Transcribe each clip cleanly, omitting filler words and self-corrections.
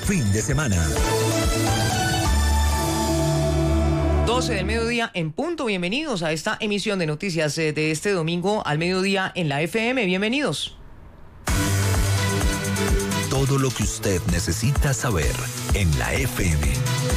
fin de semana. 12 del mediodía en punto. Bienvenidos a esta emisión de noticias de este domingo al mediodía en la FM. Bienvenidos. Todo lo que usted necesita saber en la FM.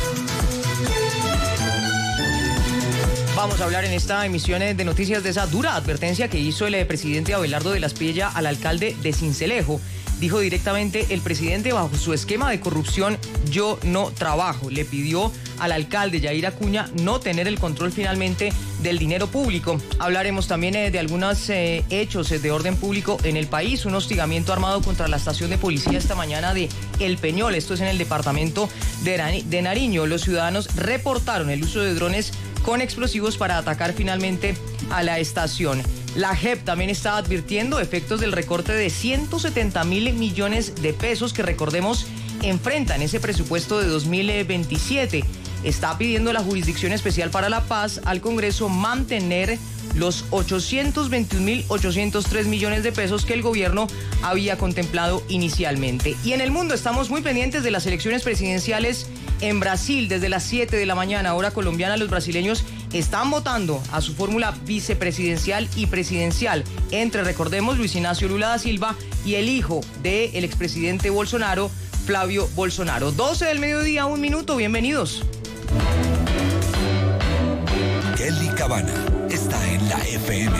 Vamos a hablar en esta emisión de noticias de esa dura advertencia que hizo el presidente Abelardo de la Espriella al alcalde de Sincelejo. Dijo directamente el presidente: bajo su esquema de corrupción yo no trabajo. Le pidió al alcalde Yair Acuña no tener el control finalmente del dinero público. Hablaremos también de algunos hechos de orden público en el país. Un hostigamiento armado contra la estación de policía esta mañana de El Peñol. Esto es en el departamento de Nariño. Los ciudadanos reportaron el uso de drones con explosivos para atacar finalmente a la estación. La JEP también está advirtiendo efectos del recorte de 170.000 millones de pesos que, recordemos, enfrentan ese presupuesto de 2027. Está pidiendo la Jurisdicción Especial para la Paz al Congreso mantener los 821.803 millones de pesos que el gobierno había contemplado inicialmente. Y en el mundo estamos muy pendientes de las elecciones presidenciales en Brasil. Desde las 7 de la mañana, hora colombiana, los brasileños están votando a su fórmula vicepresidencial y presidencial entre, recordemos, Luis Ignacio Lula da Silva y el hijo del expresidente Bolsonaro, Flavio Bolsonaro. 12 del mediodía, 1 minuto, bienvenidos. Kelly Cabana está en la FM.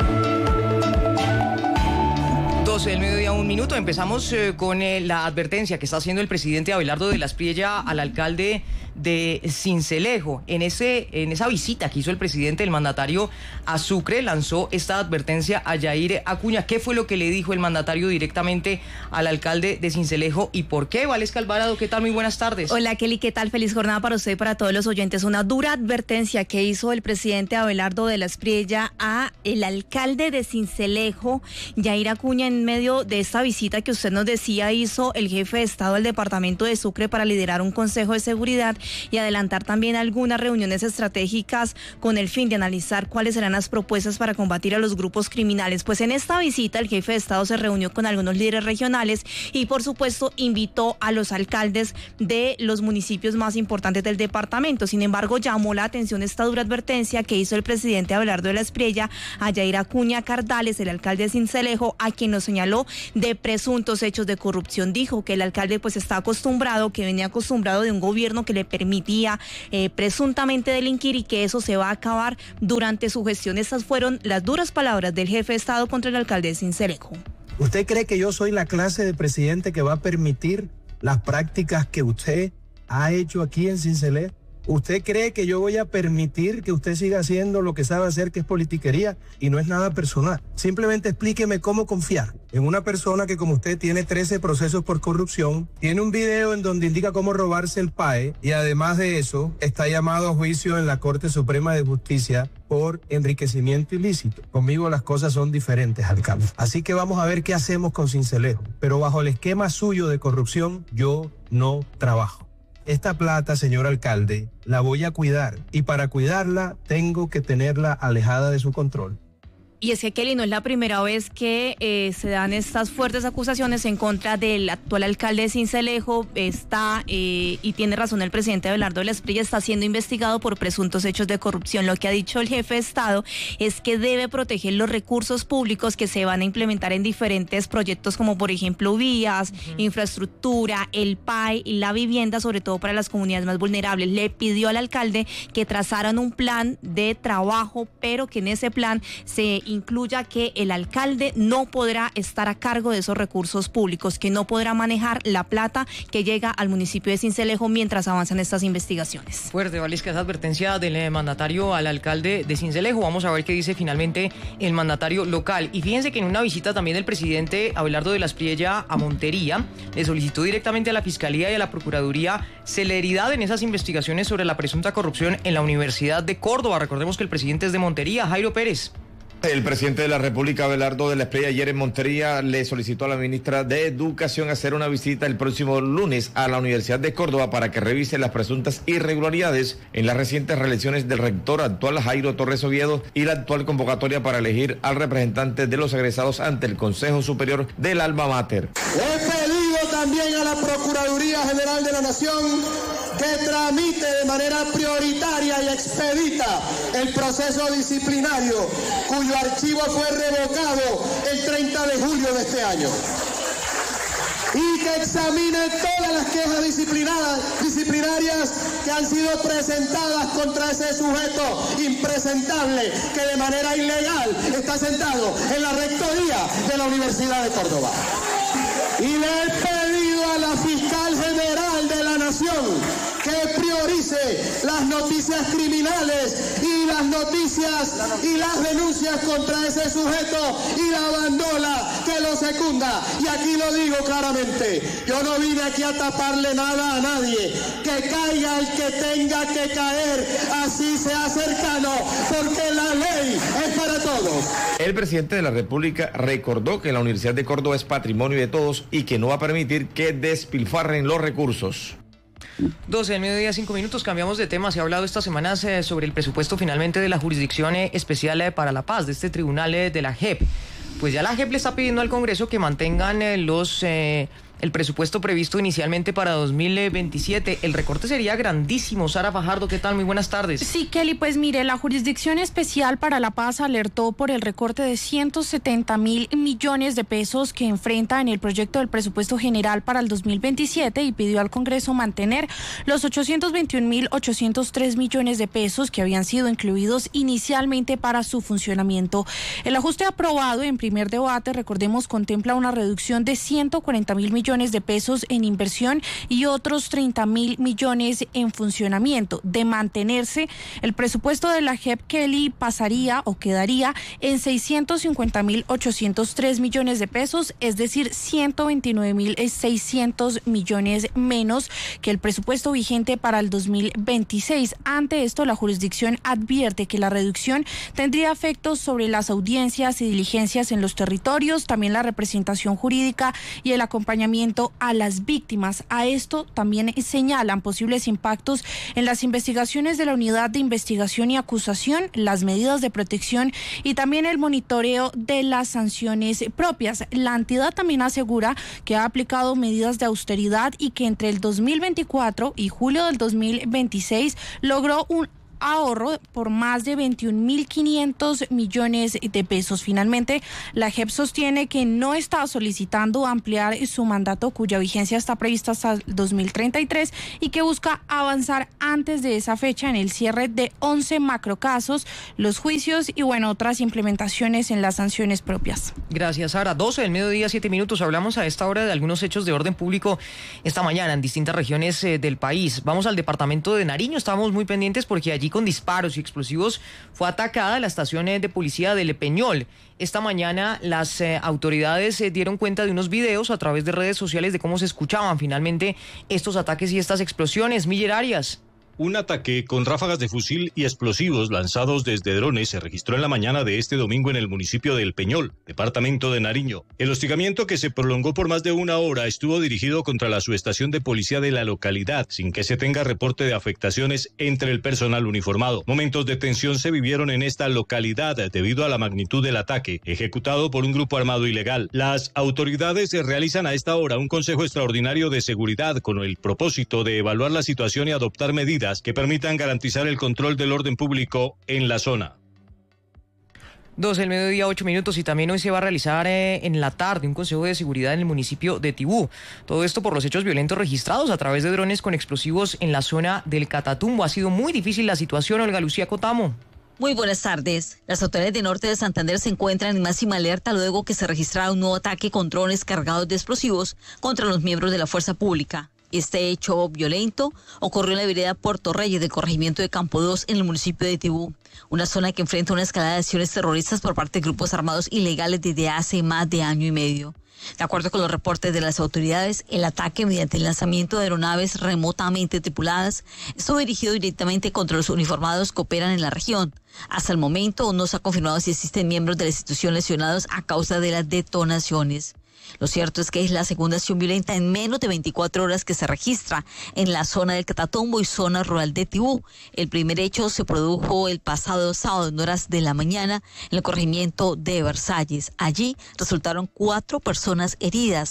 12 del mediodía, 1 minuto. Empezamos con la advertencia que está haciendo el presidente Abelardo de la Espriella al alcalde de Sincelejo. En esa visita que hizo el presidente, el mandatario a Sucre, lanzó esta advertencia a Yair Acuña. ¿Qué fue lo que le dijo el mandatario directamente al alcalde de Sincelejo y por qué? Valesca Alvarado, ¿qué tal? Muy buenas tardes. Hola, Kelly, ¿qué tal? Feliz jornada para usted y para todos los oyentes. Una dura advertencia que hizo el presidente Abelardo de la Espriella a el alcalde de Sincelejo, Yair Acuña, en medio de esta visita que usted nos decía hizo el jefe de Estado al departamento de Sucre para liderar un consejo de seguridad y adelantar también algunas reuniones estratégicas con el fin de analizar cuáles serán las propuestas para combatir a los grupos criminales. Pues en esta visita el jefe de Estado se reunió con algunos líderes regionales y por supuesto invitó a los alcaldes de los municipios más importantes del departamento. Sin embargo, llamó la atención esta dura advertencia que hizo el presidente Abelardo de la Espriella a Yair Acuña Cardales, el alcalde de Sincelejo, a quien nos señaló de presuntos hechos de corrupción. Dijo que el alcalde pues está acostumbrado, que venía acostumbrado de un gobierno que le permitía presuntamente delinquir y que eso se va a acabar durante su gestión. Estas fueron las duras palabras del jefe de Estado contra el alcalde de Sincelejo. ¿Usted cree que yo soy la clase de presidente que va a permitir las prácticas que usted ha hecho aquí en Sincelejo? ¿Usted cree que yo voy a permitir que usted siga haciendo lo que sabe hacer, que es politiquería y no es nada personal? Simplemente explíqueme cómo confiar en una persona que, como usted, tiene 13 procesos por corrupción, tiene un video en donde indica cómo robarse el PAE y además de eso está llamado a juicio en la Corte Suprema de Justicia por enriquecimiento ilícito. Conmigo las cosas son diferentes, alcalde. Así que vamos a ver qué hacemos con Sincelejo. Pero bajo el esquema suyo de corrupción, yo no trabajo. Esta plata, señor alcalde, la voy a cuidar y para cuidarla tengo que tenerla alejada de su control. Y es que, Kelly, no es la primera vez que se dan estas fuertes acusaciones en contra del actual alcalde de Sincelejo. Y tiene razón el presidente Abelardo de la Espriella, está siendo investigado por presuntos hechos de corrupción. Lo que ha dicho el jefe de Estado es que debe proteger los recursos públicos que se van a implementar en diferentes proyectos como, por ejemplo, vías, infraestructura, el PAE y la vivienda, sobre todo para las comunidades más vulnerables. Le pidió al alcalde que trazaran un plan de trabajo, pero que en ese plan se incluya que el alcalde no podrá estar a cargo de esos recursos públicos, que no podrá manejar la plata que llega al municipio de Sincelejo mientras avanzan estas investigaciones. Fuerte, Valesca, esa advertencia del mandatario al alcalde de Sincelejo. Vamos a ver qué dice finalmente el mandatario local. Y fíjense que en una visita también del presidente Abelardo de la Espriella a Montería, le solicitó directamente a la Fiscalía y a la Procuraduría celeridad en esas investigaciones sobre la presunta corrupción en la Universidad de Córdoba. Recordemos que el presidente es de Montería, Jairo Pérez. El presidente de la República, Abelardo de la Espriella, ayer en Montería le solicitó a la ministra de Educación hacer una visita el próximo lunes a la Universidad de Córdoba para que revise las presuntas irregularidades en las recientes reelecciones del rector actual Jairo Torres Oviedo y la actual convocatoria para elegir al representante de los egresados ante el Consejo Superior del Alma Mater. He pedido también a la Procuraduría General de la Nación que tramite de manera prioritaria y expedita el proceso disciplinario, cuyo archivo fue revocado el 30 de julio de este año. Y que examine todas las quejas disciplinarias que han sido presentadas contra ese sujeto impresentable que de manera ilegal está sentado en la rectoría de la Universidad de Córdoba. Y le he pedido a la fiscal general de la Nación que priorice las noticias criminales y las noticias y las denuncias contra ese sujeto y la bandola que lo secunda. Y aquí lo digo claramente, yo no vine aquí a taparle nada a nadie, que caiga el que tenga que caer, así sea cercano, porque la ley es para todos. El presidente de la República recordó que la Universidad de Córdoba es patrimonio de todos y que no va a permitir que despilfarren los recursos. 12 del mediodía, 5 minutos, cambiamos de tema. Se ha hablado estas semanas sobre el presupuesto finalmente de la Jurisdicción Especial para la Paz, de este tribunal de la JEP. Pues ya la JEP le está pidiendo al Congreso que mantengan el presupuesto previsto inicialmente para 2027. El recorte sería grandísimo. Sara Fajardo, ¿qué tal? Muy buenas tardes. Sí, Kelly, pues mire, la Jurisdicción Especial para la Paz alertó por el recorte de 170.000 millones de pesos que enfrenta en el proyecto del presupuesto general para el 2027 y pidió al Congreso mantener los 821.803 millones de pesos que habían sido incluidos inicialmente para su funcionamiento. El ajuste aprobado en primer debate, recordemos, contempla una reducción de 140.000 millones de pesos en inversión y otros 30.000 millones en funcionamiento. De mantenerse, el presupuesto de la JEP, Kelly, pasaría o quedaría en 650.803 millones de pesos, es decir, 129.600 millones menos que el presupuesto vigente para el 2026. Ante esto, la jurisdicción advierte que la reducción tendría efectos sobre las audiencias y diligencias en los territorios, también la representación jurídica y el acompañamiento a las víctimas. A esto también señalan posibles impactos en las investigaciones de la Unidad de Investigación y Acusación, las medidas de protección y también el monitoreo de las sanciones propias. La entidad también asegura que ha aplicado medidas de austeridad y que entre el 2024 y julio del 2026 logró un ahorro por más de 21.500 millones de pesos. Finalmente, la JEP sostiene que no está solicitando ampliar su mandato, cuya vigencia está prevista hasta el 2033, y que busca avanzar antes de esa fecha en el cierre de 11 macrocasos, los juicios y, otras implementaciones en las sanciones propias. Gracias, Sara. 12 del mediodía, 7 minutos. Hablamos a esta hora de algunos hechos de orden público esta mañana en distintas regiones del país. Vamos al departamento de Nariño. Estábamos muy pendientes porque allí con disparos y explosivos fue atacada la estación de policía del Peñol. Esta mañana las autoridades dieron cuenta de unos videos a través de redes sociales de cómo se escuchaban finalmente estos ataques y estas explosiones. Miller Arias. Un ataque con ráfagas de fusil y explosivos lanzados desde drones se registró en la mañana de este domingo en el municipio de El Peñol, departamento de Nariño. El hostigamiento, que se prolongó por más de una hora, estuvo dirigido contra la subestación de policía de la localidad, sin que se tenga reporte de afectaciones entre el personal uniformado. Momentos de tensión se vivieron en esta localidad debido a la magnitud del ataque, ejecutado por un grupo armado ilegal. Las autoridades realizan a esta hora un consejo extraordinario de seguridad con el propósito de evaluar la situación y adoptar medidas que permitan garantizar el control del orden público en la zona. 12 del mediodía, 8 minutos, y también hoy se va a realizar en la tarde un consejo de seguridad en el municipio de Tibú. Todo esto por los hechos violentos registrados a través de drones con explosivos en la zona del Catatumbo. Ha sido muy difícil la situación, Olga Lucía Cotamo. Muy buenas tardes. Las autoridades de Norte de Santander se encuentran en máxima alerta luego que se registrara un nuevo ataque con drones cargados de explosivos contra los miembros de la fuerza pública. Este hecho violento ocurrió en la vereda Puerto Reyes del corregimiento de Campo 2 en el municipio de Tibú, una zona que enfrenta una escalada de acciones terroristas por parte de grupos armados ilegales desde hace más de año y medio. De acuerdo con los reportes de las autoridades, el ataque mediante el lanzamiento de aeronaves remotamente tripuladas estuvo dirigido directamente contra los uniformados que operan en la región. Hasta el momento no se ha confirmado si existen miembros de la institución lesionados a causa de las detonaciones. Lo cierto es que es la segunda acción violenta en menos de 24 horas que se registra en la zona del Catatumbo y zona rural de Tibú. El primer hecho se produjo el pasado sábado en horas de la mañana en el corregimiento de Versalles. Allí resultaron 4 personas heridas.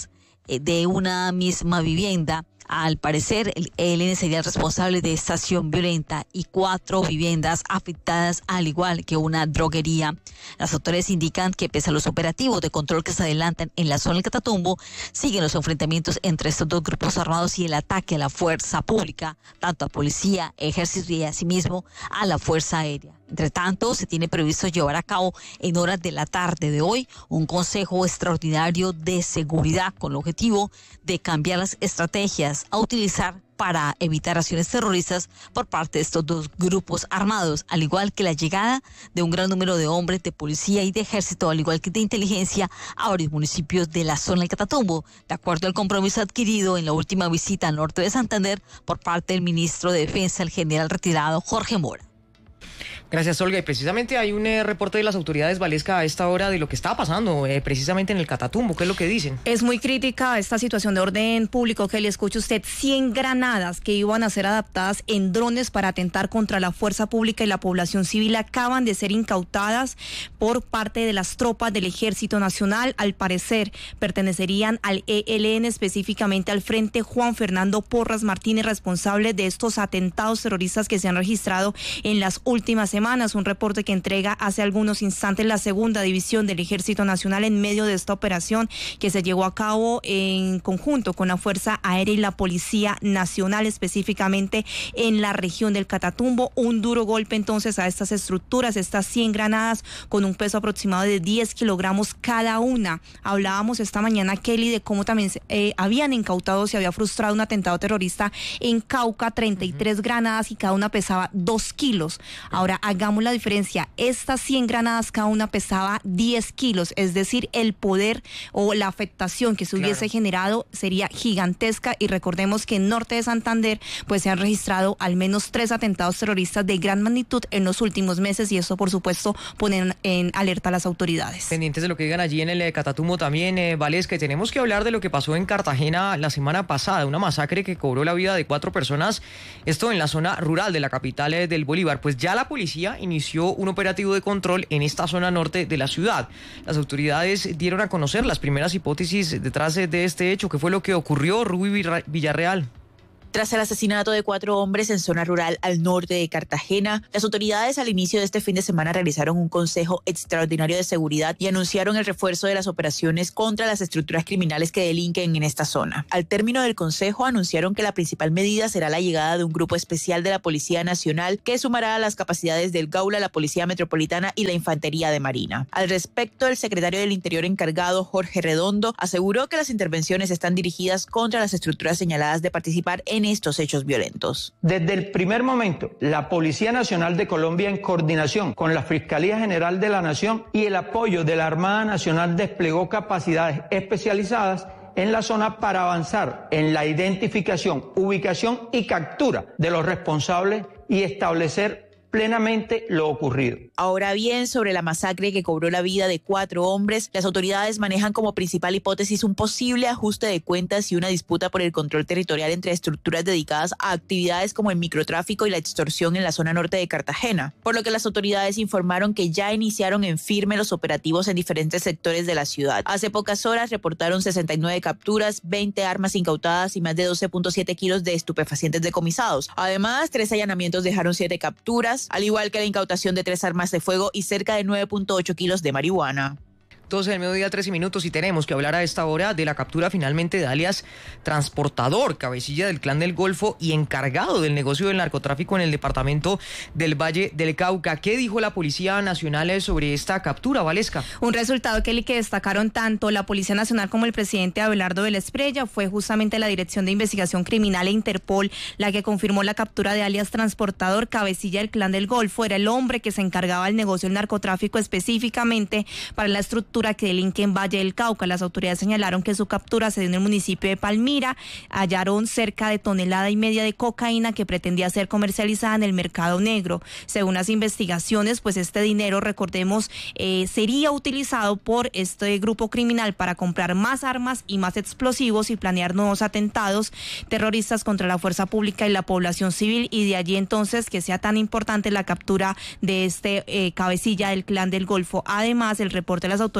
de una misma vivienda. Al parecer, el ELN sería el responsable de esta acción violenta y 4 viviendas afectadas, al igual que una droguería. Las autoridades indican que pese a los operativos de control que se adelantan en la zona del Catatumbo, siguen los enfrentamientos entre estos dos grupos armados y el ataque a la fuerza pública, tanto a policía, ejército y asimismo a la fuerza aérea. Entre tanto, se tiene previsto llevar a cabo en horas de la tarde de hoy un consejo extraordinario de seguridad con el objetivo de cambiar las estrategias a utilizar para evitar acciones terroristas por parte de estos dos grupos armados, al igual que la llegada de un gran número de hombres de policía y de ejército, al igual que de inteligencia, a varios municipios de la zona del Catatumbo, de acuerdo al compromiso adquirido en la última visita al norte de Santander por parte del ministro de Defensa, el general retirado Jorge Mora. Gracias, Olga. Y precisamente hay un reporte de las autoridades, Valesca, a esta hora de lo que está pasando precisamente en el Catatumbo. ¿Qué es lo que dicen? Es muy crítica esta situación de orden público que le escucha usted. 100 granadas que iban a ser adaptadas en drones para atentar contra la fuerza pública y la población civil acaban de ser incautadas por parte de las tropas del Ejército Nacional. Al parecer pertenecerían al ELN, específicamente al Frente Juan Fernando Porras Martínez, responsable de estos atentados terroristas que se han registrado en las últimas semanas. Un reporte que entrega hace algunos instantes la segunda división del Ejército Nacional en medio de esta operación que se llevó a cabo en conjunto con la Fuerza Aérea y la Policía Nacional, específicamente en la región del Catatumbo. Un duro golpe entonces a estas estructuras, estas 100 granadas con un peso aproximado de 10 kilogramos cada una. Hablábamos esta mañana, Kelly, de cómo también habían incautado, se había frustrado un atentado terrorista en Cauca, 33 granadas y cada una pesaba 2 kilos. Ahora, hagamos la diferencia, estas 100 granadas cada una pesaba 10 kilos, es decir, el poder o la afectación que se hubiese generado sería gigantesca. Y recordemos que en norte de Santander pues se han registrado al menos 3 atentados terroristas de gran magnitud en los últimos meses y eso por supuesto pone en alerta a las autoridades. Pendientes de lo que digan allí en el Catatumbo también, Valesca, tenemos que hablar de lo que pasó en Cartagena la semana pasada, una masacre que cobró la vida de 4 personas, esto en la zona rural de la capital del Bolívar. Pues ya la policía inició un operativo de control en esta zona norte de la ciudad. Las autoridades dieron a conocer las primeras hipótesis detrás de este hecho. ¿Qué fue lo que ocurrió, Rubí Villarreal? Tras el asesinato de 4 hombres en zona rural al norte de Cartagena, las autoridades al inicio de este fin de semana realizaron un consejo extraordinario de seguridad y anunciaron el refuerzo de las operaciones contra las estructuras criminales que delinquen en esta zona. Al término del consejo anunciaron que la principal medida será la llegada de un grupo especial de la Policía Nacional que sumará a las capacidades del Gaula, la Policía Metropolitana y la Infantería de Marina. Al respecto, el secretario del Interior encargado, Jorge Redondo, aseguró que las intervenciones están dirigidas contra las estructuras señaladas de participar en estos hechos violentos. Desde el primer momento, la Policía Nacional de Colombia, en coordinación con la Fiscalía General de la Nación y el apoyo de la Armada Nacional, desplegó capacidades especializadas en la zona para avanzar en la identificación, ubicación y captura de los responsables y establecer plenamente lo ocurrido. Ahora bien, sobre la masacre que cobró la vida de 4 hombres, las autoridades manejan como principal hipótesis un posible ajuste de cuentas y una disputa por el control territorial entre estructuras dedicadas a actividades como el microtráfico y la extorsión en la zona norte de Cartagena, por lo que las autoridades informaron que ya iniciaron en firme los operativos en diferentes sectores de la ciudad. Hace pocas horas reportaron 69 capturas, 20 armas incautadas y más de 12.7 kilos de estupefacientes decomisados. Además, 3 allanamientos dejaron 7 capturas, al igual que la incautación de 3 armas de fuego y cerca de 9.8 kilos de marihuana. 12 del mediodía, 13 minutos, y tenemos que hablar a esta hora de la captura finalmente de alias Transportador, cabecilla del Clan del Golfo y encargado del negocio del narcotráfico en el departamento del Valle del Cauca. ¿Qué dijo la Policía Nacional sobre esta captura, Valesca? Un resultado, Kelly, que destacaron tanto la Policía Nacional como el presidente Abelardo de la Espriella. Fue justamente la Dirección de Investigación Criminal e Interpol la que confirmó la captura de alias Transportador, cabecilla del Clan del Golfo. Era el hombre que se encargaba del negocio del narcotráfico específicamente para la estructura que delinque en Valle del Cauca. Las autoridades señalaron que su captura se dio en el municipio de Palmira. Hallaron cerca de 1,5 toneladas de cocaína que pretendía ser comercializada en el mercado negro. Según las investigaciones, pues este dinero, recordemos, sería utilizado por este grupo criminal para comprar más armas y más explosivos y planear nuevos atentados terroristas contra la fuerza pública y la población civil, y de allí entonces que sea tan importante la captura de este cabecilla del Clan del Golfo. Además, el reporte de las autoridades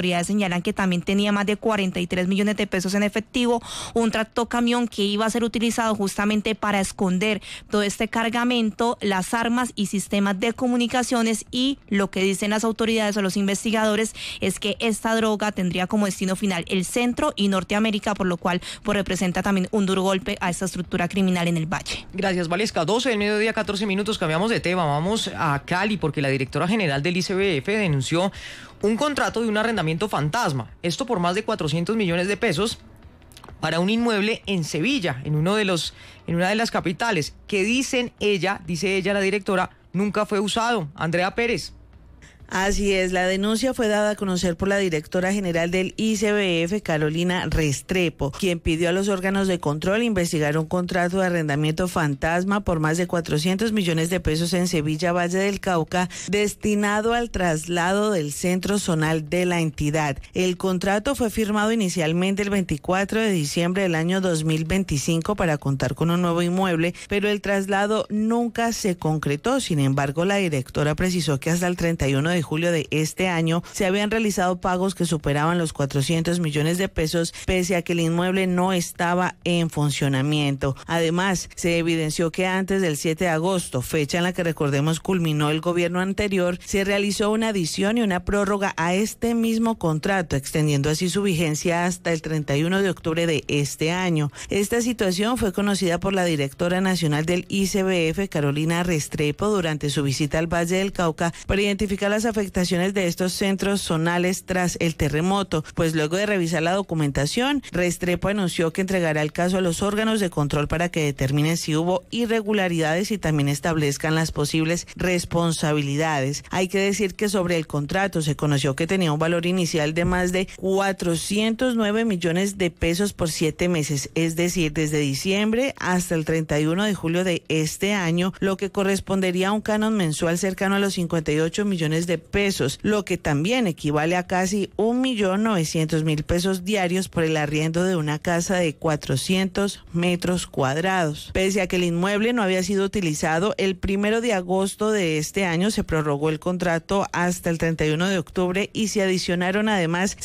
autoridades señalan que también tenía más de 43 millones de pesos en efectivo, un tractocamión que iba a ser utilizado justamente para esconder todo este cargamento, las armas y sistemas de comunicaciones, y lo que dicen las autoridades o los investigadores es que esta droga tendría como destino final el centro y Norteamérica, por lo cual pues representa también un duro golpe a esta estructura criminal en el Valle. Gracias, Valesca. 12 del mediodía, 14 minutos, cambiamos de tema, vamos a Cali porque la directora general del ICBF denunció un contrato de un arrendamiento fantasma, esto por más de 400 millones de pesos para un inmueble en Sevilla, en una de las capitales, que dice ella, la directora, nunca fue usado. Andrea Pérez. Así es, la denuncia fue dada a conocer por la directora general del ICBF, Carolina Restrepo, quien pidió a los órganos de control investigar un contrato de arrendamiento fantasma por más de 400 millones de pesos en Sevilla, Valle del Cauca, destinado al traslado del centro zonal de la entidad. El contrato fue firmado inicialmente el 24 de diciembre del año 2025 para contar con un nuevo inmueble, pero el traslado nunca se concretó. Sin embargo, la directora precisó que hasta el 31 de julio de este año se habían realizado pagos que superaban los 400 millones de pesos, pese a que el inmueble no estaba en funcionamiento. Además, se evidenció que antes del 7 de agosto, fecha en la que recordemos culminó el gobierno anterior, se realizó una adición y una prórroga a este mismo contrato, extendiendo así su vigencia hasta el 31 de octubre de este año. Esta situación fue conocida por la directora nacional del ICBF, Carolina Restrepo, durante su visita al Valle del Cauca para identificar las afectaciones de estos centros zonales tras el terremoto, pues luego de revisar la documentación, Restrepo anunció que entregará el caso a los órganos de control para que determinen si hubo irregularidades y también establezcan las posibles responsabilidades. Hay que decir que sobre el contrato se conoció que tenía un valor inicial de más de 409 millones de pesos por 7 meses, es decir, desde diciembre hasta el 31 de julio de este año, lo que correspondería a un canon mensual cercano a los 58 millones de pesos, lo que también equivale a casi 1.900.000 pesos diarios por el arriendo de una casa de 400 metros cuadrados. Pese a que el inmueble no había sido utilizado, el 1 de agosto de este año se prorrogó el contrato hasta el 31 de octubre y se adicionaron además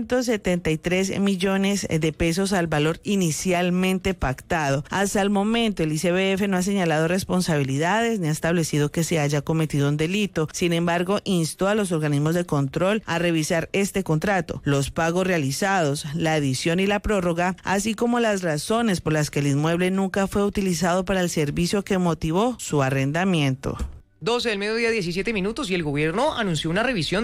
173 millones de pesos al valor inicialmente pactado. Hasta el momento, el ICBF no ha señalado responsabilidades ni ha establecido que se haya cometido un delito. Sin embargo, instó a los organismos de control a revisar este contrato, los pagos realizados, la adición y la prórroga, así como las razones por las que el inmueble nunca fue utilizado para el servicio que motivó su arrendamiento. 12 del mediodía, 17 minutos, y el gobierno anunció una revisión